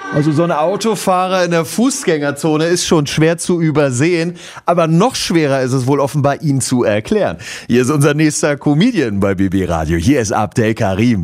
Also so ein Autofahrer in der Fußgängerzone ist schon schwer zu übersehen, aber noch schwerer ist es wohl offenbar, ihn zu erklären. Hier ist unser nächster Comedian bei BB Radio. Hier ist Abdel Karim.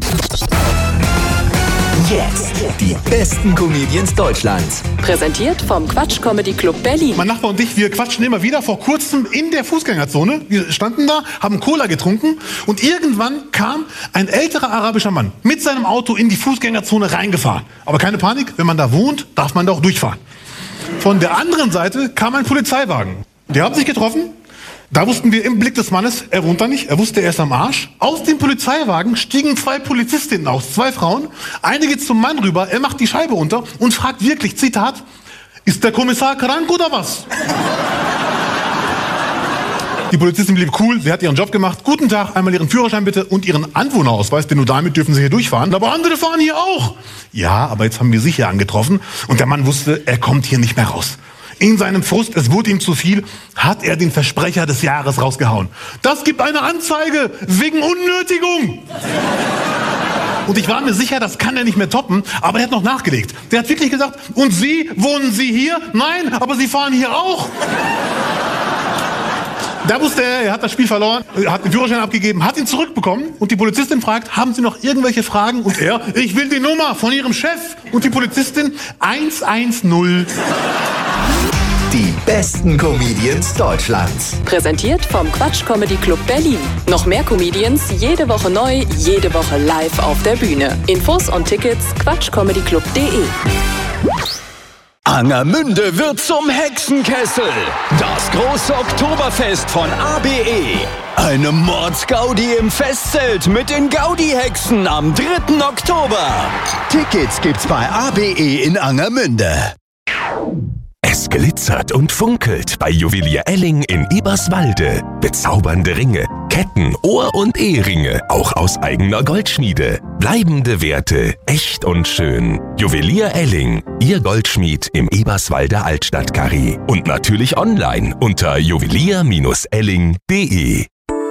Jetzt die besten Comedians Deutschlands. Präsentiert vom Quatsch Comedy Club Berlin. Mein Nachbar und ich, wir quatschen immer wieder. Vor kurzem in der Fußgängerzone. Wir standen da, haben Cola getrunken und irgendwann kam ein älterer arabischer Mann mit seinem Auto in die Fußgängerzone reingefahren. Aber keine Panik, wenn man da wohnt, darf man da auch durchfahren. Von der anderen Seite kam ein Polizeiwagen. Die haben sich getroffen. Da wussten wir im Blick des Mannes, er wohnt da nicht, er wusste, er ist am Arsch. Aus dem Polizeiwagen stiegen 2 Polizistinnen aus, 2 Frauen. Eine geht zum Mann rüber, er macht die Scheibe unter und fragt wirklich, Zitat, ist der Kommissar krank oder was? Die Polizistin blieb cool, sie hat ihren Job gemacht. Guten Tag, einmal Ihren Führerschein bitte und Ihren Anwohnerausweis, denn nur damit dürfen Sie hier durchfahren. Aber andere fahren hier auch. Ja, aber jetzt haben wir Sie hier angetroffen und der Mann wusste, er kommt hier nicht mehr raus. In seinem Frust, es wurde ihm zu viel, hat er den Versprecher des Jahres rausgehauen. Das gibt eine Anzeige wegen Unnötigung. Und ich war mir sicher, das kann er nicht mehr toppen, aber er hat noch nachgelegt. Der hat wirklich gesagt, und Sie, wohnen Sie hier? Nein, aber Sie fahren hier auch. Da wusste er hat das Spiel verloren, hat den Führerschein abgegeben, hat ihn zurückbekommen und die Polizistin fragt, haben Sie noch irgendwelche Fragen? Und er, ich will die Nummer von Ihrem Chef. Und die Polizistin, 110. Die besten Comedians Deutschlands. Präsentiert vom Quatsch Comedy Club Berlin. Noch mehr Comedians, jede Woche neu, jede Woche live auf der Bühne. Infos und Tickets quatschcomedyclub.de. Angermünde wird zum Hexenkessel. Das große Oktoberfest von ABE. Eine Mordsgaudi im Festzelt mit den Gaudi-Hexen am 3. Oktober. Tickets gibt's bei ABE in Angermünde. Es glitzert und funkelt bei Juwelier Elling in Eberswalde. Bezaubernde Ringe, Ketten, Ohr- und Eheringe, auch aus eigener Goldschmiede. Bleibende Werte, echt und schön. Juwelier Elling, Ihr Goldschmied im Eberswalder Altstadtkarree. Und natürlich online unter juwelier-elling.de.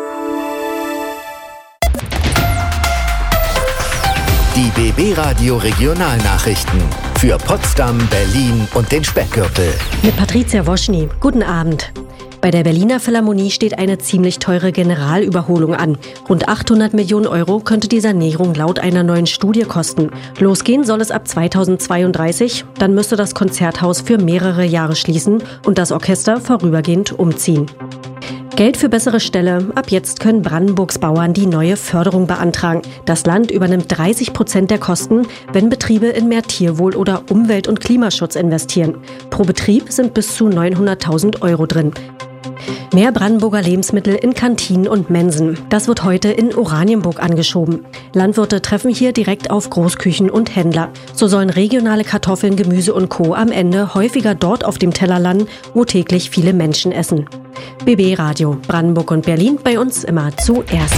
Die BB Radio Regionalnachrichten für Potsdam, Berlin und den Speckgürtel. Mit Patricia Woschny. Guten Abend. Bei der Berliner Philharmonie steht eine ziemlich teure Generalüberholung an. Rund 800 Millionen Euro könnte die Sanierung laut einer neuen Studie kosten. Losgehen soll es ab 2032. Dann müsste das Konzerthaus für mehrere Jahre schließen und das Orchester vorübergehend umziehen. Geld für bessere Ställe. Ab jetzt können Brandenburgs Bauern die neue Förderung beantragen. Das Land übernimmt 30% der Kosten, wenn Betriebe in mehr Tierwohl oder Umwelt- und Klimaschutz investieren. Pro Betrieb sind bis zu 900.000 Euro drin. Mehr Brandenburger Lebensmittel in Kantinen und Mensen. Das wird heute in Oranienburg angeschoben. Landwirte treffen hier direkt auf Großküchen und Händler. So sollen regionale Kartoffeln, Gemüse und Co. am Ende häufiger dort auf dem Teller landen, wo täglich viele Menschen essen. BB Radio, Brandenburg und Berlin, bei uns immer zuerst.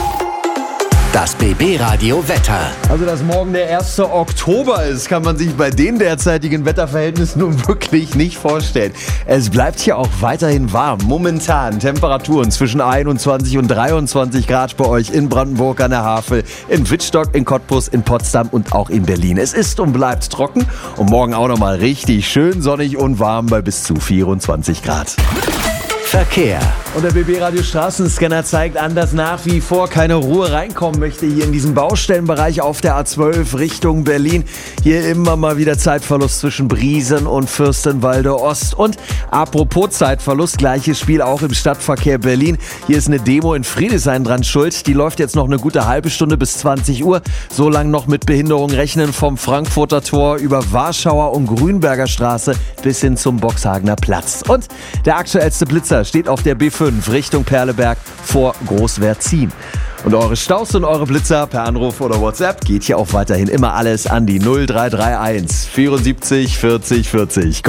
Das BB Radio Wetter. Also, dass morgen der 1. Oktober ist, kann man sich bei den derzeitigen Wetterverhältnissen nun wirklich nicht vorstellen. Es bleibt hier auch weiterhin warm. Momentan Temperaturen zwischen 21 und 23 Grad bei euch in Brandenburg an der Havel, in Wittstock, in Cottbus, in Potsdam und auch in Berlin. Es ist und bleibt trocken und morgen auch nochmal richtig schön sonnig und warm bei bis zu 24 Grad. Verkehr. Und der BB-Radio Straßenscanner zeigt an, dass nach wie vor keine Ruhe reinkommen möchte hier in diesem Baustellenbereich auf der A12 Richtung Berlin. Hier immer mal wieder Zeitverlust zwischen Briesen und Fürstenwalde Ost. Und apropos Zeitverlust, gleiches Spiel auch im Stadtverkehr Berlin. Hier ist eine Demo in Friedrichshain dran schuld. Die läuft jetzt noch eine gute halbe Stunde bis 20 Uhr. So lang noch mit Behinderung rechnen vom Frankfurter Tor über Warschauer und Grünberger Straße bis hin zum Boxhagener Platz. Und der aktuellste Blitzer steht auf der B5 Richtung Perleberg vor Großwertzin. Und eure Staus und eure Blitzer per Anruf oder WhatsApp geht hier auch weiterhin immer alles an die 0331 74 40 40.